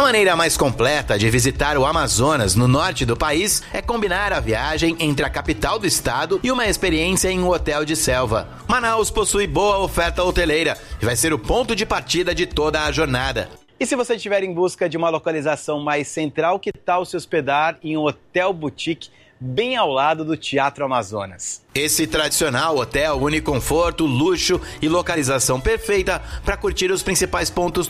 maneira mais completa de visitar o Amazonas, no norte do país, é combinar a viagem entre a capital do estado e uma experiência em um hotel de selva. Manaus possui boa oferta hoteleira e vai ser o ponto de partida de toda a jornada. E se você estiver em busca de uma localização mais central, que tal se hospedar em um hotel boutique bem ao lado do Teatro Amazonas? Esse tradicional hotel une conforto, luxo e localização perfeita para curtir os principais pontos